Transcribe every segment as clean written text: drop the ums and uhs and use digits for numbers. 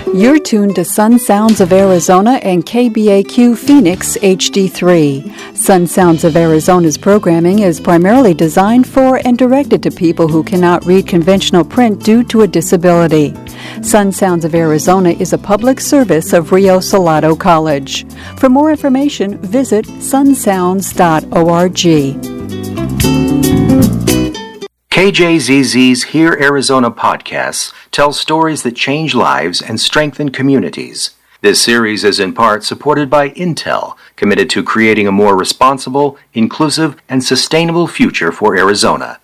You're tuned to Sun Sounds of Arizona and KBAQ Phoenix HD3. Sun Sounds of Arizona's programming is primarily designed for and directed to people who cannot read conventional print due to a disability. Sun Sounds of Arizona is a public service of Rio Salado College. For more information, visit sunsounds.org. KJZZ's Hear Arizona podcasts tell stories that change lives and strengthen communities. This series is in part supported by Intel, committed to creating a more responsible, inclusive, and sustainable future for Arizona.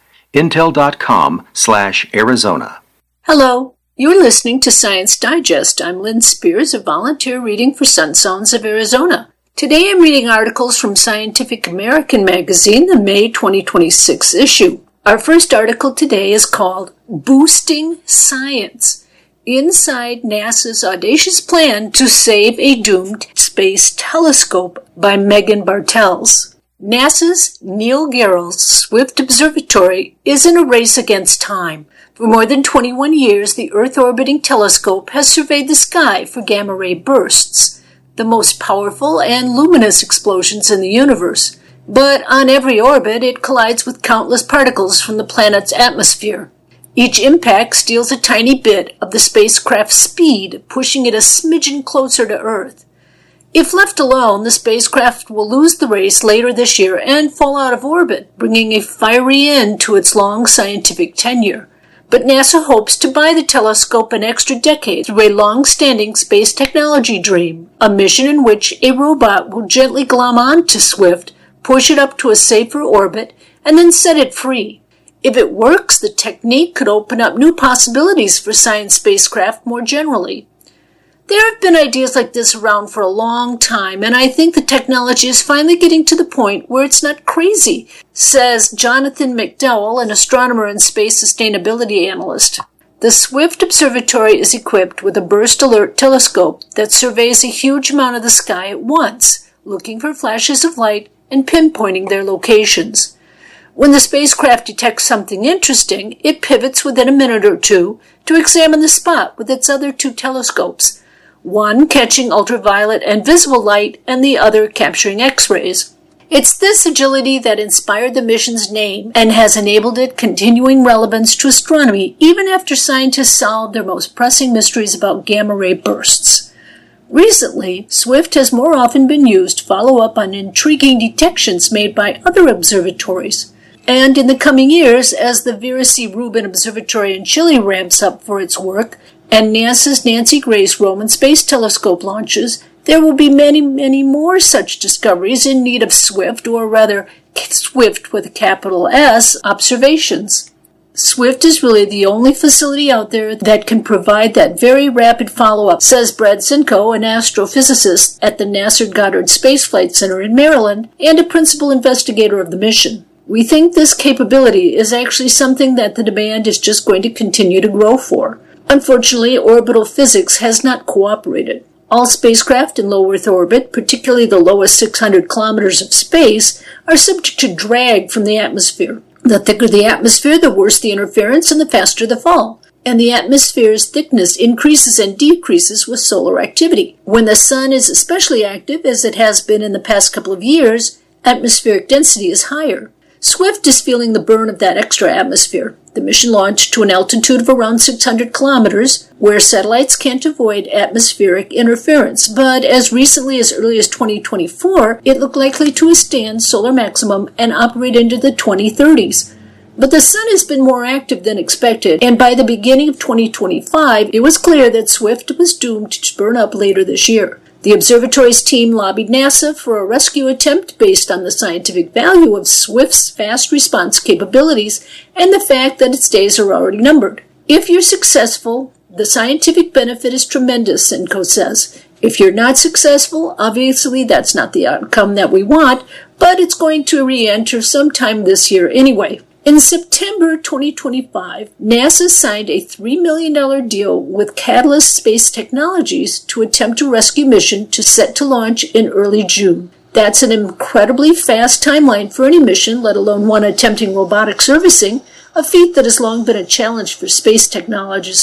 Intel.com/Arizona. Hello, you're listening to Science Digest. I'm Lynn Spears, a volunteer reading for Sun Sounds of Arizona. Today I'm reading articles from Scientific American magazine, the May 2026 issue. Our first article today is called Boosting Science, Inside NASA's Audacious Plan to Save a Doomed Space Telescope by Megan Bartels. NASA's Neil Gehrels Swift Observatory is in a race against time. For more than 21 years, the Earth-orbiting telescope has surveyed the sky for gamma-ray bursts, the most powerful and luminous explosions in the universe. But on every orbit, it collides with countless particles from the planet's atmosphere. Each impact steals a tiny bit of the spacecraft's speed, pushing it a smidgen closer to Earth. If left alone, the spacecraft will lose the race later this year and fall out of orbit, bringing a fiery end to its long scientific tenure. But NASA hopes to buy the telescope an extra decade through a long-standing space technology dream, a mission in which a robot will gently glom onto Swift, push it up to a safer orbit, and then set it free. If it works, the technique could open up new possibilities for science spacecraft more generally. There have been ideas like this around for a long time, and I think the technology is finally getting to the point where it's not crazy, says Jonathan McDowell, an astronomer and space sustainability analyst. The Swift Observatory is equipped with a burst alert telescope that surveys a huge amount of the sky at once, looking for flashes of light and pinpointing their locations. When the spacecraft detects something interesting, it pivots within a minute or two to examine the spot with its other two telescopes, one catching ultraviolet and visible light and the other capturing X-rays. It's this agility that inspired the mission's name and has enabled it continuing relevance to astronomy even after scientists solved their most pressing mysteries about gamma-ray bursts. Recently, Swift has more often been used to follow up on intriguing detections made by other observatories. And in the coming years, as the Vera C. Rubin Observatory in Chile ramps up for its work, and NASA's Nancy Grace Roman Space Telescope launches, there will be many, many more such discoveries in need of Swift, or rather, Swift with a capital S, observations. Swift is really the only facility out there that can provide that very rapid follow-up, says Brad Sinko, an astrophysicist at the NASA Goddard Space Flight Center in Maryland and a principal investigator of the mission. We think this capability is actually something that the demand is just going to continue to grow for. Unfortunately, orbital physics has not cooperated. All spacecraft in low Earth orbit, particularly the lowest 600 kilometers of space, are subject to drag from the atmosphere. The thicker the atmosphere, the worse the interference and the faster the fall. And the atmosphere's thickness increases and decreases with solar activity. When the sun is especially active, as it has been in the past couple of years, atmospheric density is higher. Swift is feeling the burn of that extra atmosphere. The mission launched to an altitude of around 600 kilometers, where satellites can't avoid atmospheric interference, but as recently as early as 2024, it looked likely to withstand solar maximum and operate into the 2030s. But the sun has been more active than expected, and by the beginning of 2025, it was clear that Swift was doomed to burn up later this year. The observatory's team lobbied NASA for a rescue attempt based on the scientific value of Swift's fast response capabilities and the fact that its days are already numbered. If you're successful, the scientific benefit is tremendous, Sinko says. If you're not successful, obviously that's not the outcome that we want, but it's going to re-enter sometime this year anyway. In September 2025, NASA signed a $3 million deal with Catalyst Space Technologies to attempt a rescue mission set to launch in early June. That's an incredibly fast timeline for any mission, let alone one attempting robotic servicing, a feat that has long been a challenge for space technologists.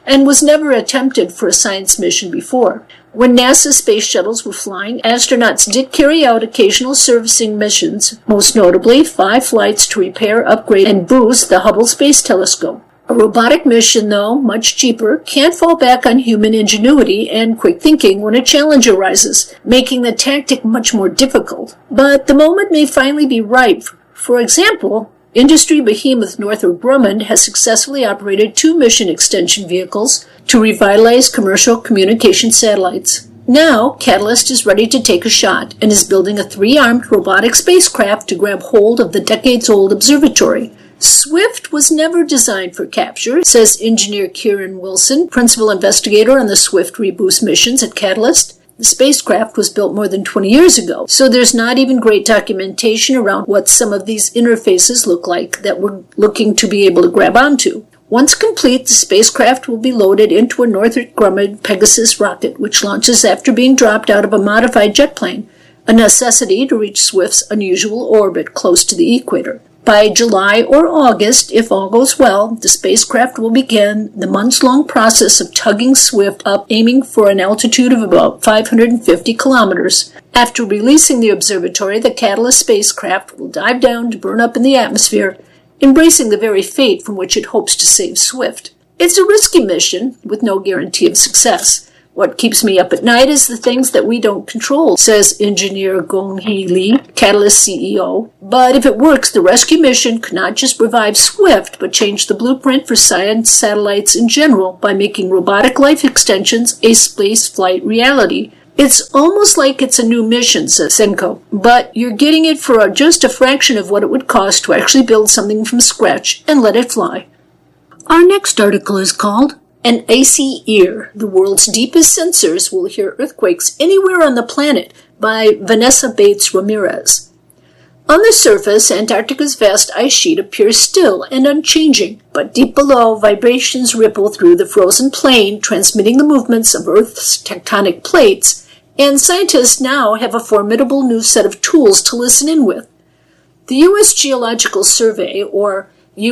and was never attempted for a science mission before. When NASA space shuttles were flying, astronauts did carry out occasional servicing missions, most notably 5 flights to repair, upgrade, and boost the Hubble Space Telescope. A robotic mission, though much cheaper, can't fall back on human ingenuity and quick thinking when a challenge arises, making the tactic much more difficult. But the moment may finally be ripe. For example, industry behemoth Northrop Grumman has successfully operated 2 mission extension vehicles to revitalize commercial communication satellites. Now, Catalyst is ready to take a shot and is building a 3-armed robotic spacecraft to grab hold of the decades-old observatory. Swift was never designed for capture, says engineer Kieran Wilson, principal investigator on the Swift reboost missions at Catalyst. The spacecraft was built more than 20 years ago, so there's not even great documentation around what some of these interfaces look like that we're looking to be able to grab onto. Once complete, the spacecraft will be loaded into a Northrop Grumman Pegasus rocket, which launches after being dropped out of a modified jet plane, a necessity to reach Swift's unusual orbit close to the equator. By July or August, if all goes well, the spacecraft will begin the months-long process of tugging Swift up, aiming for an altitude of about 550 kilometers. After releasing the observatory, the Catalyst spacecraft will dive down to burn up in the atmosphere, embracing the very fate from which it hopes to save Swift. It's a risky mission, with no guarantee of success. What keeps me up at night is the things that we don't control, says engineer Gong-hee Lee, Catalyst CEO. But if it works, the rescue mission could not just revive Swift, but change the blueprint for science satellites in general by making robotic life extensions a space flight reality. It's almost like it's a new mission, says Senko, but you're getting it for just a fraction of what it would cost to actually build something from scratch and let it fly. Our next article is called An Icy Ear, the World's Deepest Sensors Will Hear Earthquakes Anywhere on the Planet, by Vanessa Bates Ramirez. On the surface, Antarctica's vast ice sheet appears still and unchanging, but deep below, vibrations ripple through the frozen plain, transmitting the movements of Earth's tectonic plates, and scientists now have a formidable new set of tools to listen in with. The U.S. Geological Survey, or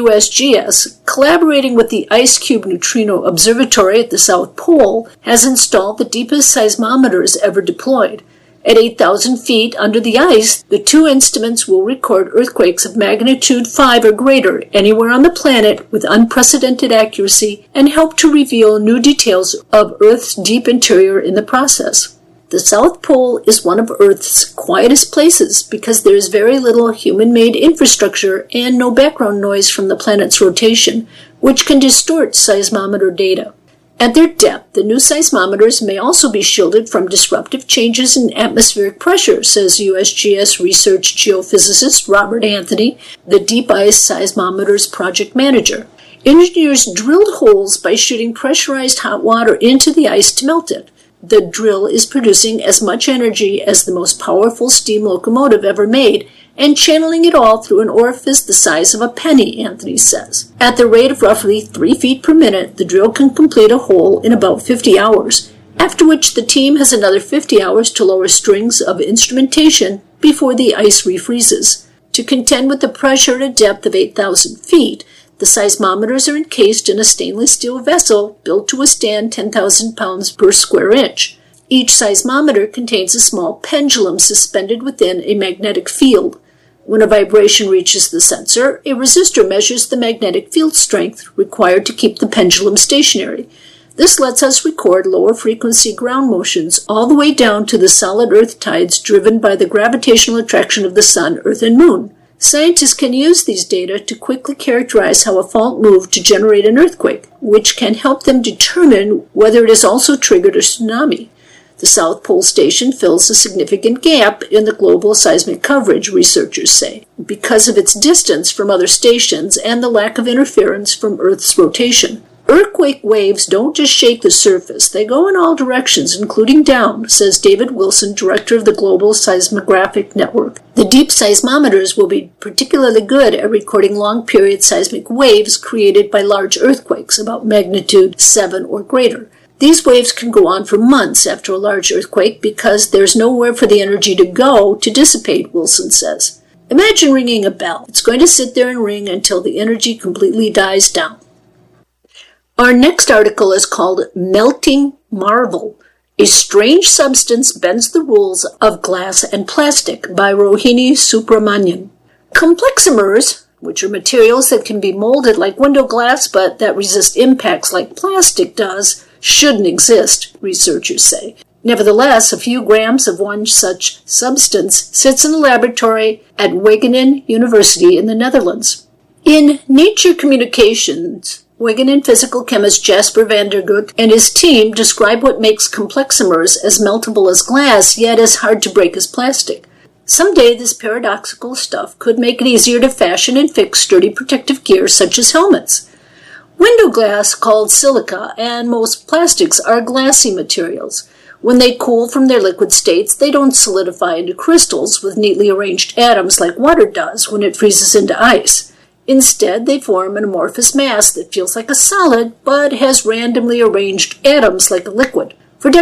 USGS, collaborating with the IceCube Neutrino Observatory at the South Pole, has installed the deepest seismometers ever deployed. At 8,000 feet under the ice, the 2 instruments will record earthquakes of magnitude 5 or greater anywhere on the planet with unprecedented accuracy and help to reveal new details of Earth's deep interior in the process. The South Pole is one of Earth's quietest places because there is very little human-made infrastructure and no background noise from the planet's rotation, which can distort seismometer data. At their depth, the new seismometers may also be shielded from disruptive changes in atmospheric pressure, says USGS research geophysicist Robert Anthony, the Deep Ice Seismometers project manager. Engineers drilled holes by shooting pressurized hot water into the ice to melt it. The drill is producing as much energy as the most powerful steam locomotive ever made, and channeling it all through an orifice the size of a penny, Anthony says. At the rate of roughly 3 feet per minute, the drill can complete a hole in about 50 hours, after which the team has another 50 hours to lower strings of instrumentation before the ice refreezes. To contend with the pressure at a depth of 8,000 feet, the seismometers are encased in a stainless steel vessel built to withstand 10,000 pounds per square inch. Each seismometer contains a small pendulum suspended within a magnetic field. When a vibration reaches the sensor, a resistor measures the magnetic field strength required to keep the pendulum stationary. This lets us record lower frequency ground motions all the way down to the solid Earth tides driven by the gravitational attraction of the Sun, Earth, and Moon. Scientists can use these data to quickly characterize how a fault moved to generate an earthquake, which can help them determine whether it has also triggered a tsunami. The South Pole Station fills a significant gap in the global seismic coverage, researchers say, because of its distance from other stations and the lack of interference from Earth's rotation. Earthquake waves don't just shake the surface, they go in all directions, including down, says David Wilson, director of the Global Seismographic Network. The deep seismometers will be particularly good at recording long-period seismic waves created by large earthquakes, about magnitude 7 or greater. These waves can go on for months after a large earthquake because there's nowhere for the energy to go to dissipate, Wilson says. Imagine ringing a bell. It's going to sit there and ring until the energy completely dies down. Our next article is called Melting Marble. A Strange Substance Bends the Rules of Glass and Plastic by Rohini Subramanian. Compleximers, which are materials that can be molded like window glass but that resist impacts like plastic does, shouldn't exist, researchers say. Nevertheless, a few grams of one such substance sits in a laboratory at Wageningen University in the Netherlands. In Nature Communications, Wageningen physical chemist Jasper van der Gucht and his team describe what makes compleximers as meltable as glass, yet as hard to break as plastic. Someday this paradoxical stuff could make it easier to fashion and fix sturdy protective gear such as helmets. Window glass, called silica, and most plastics are glassy materials. When they cool from their liquid states, they don't solidify into crystals with neatly arranged atoms like water does when it freezes into ice. Instead, they form an amorphous mass that feels like a solid, but has randomly arranged atoms like a liquid.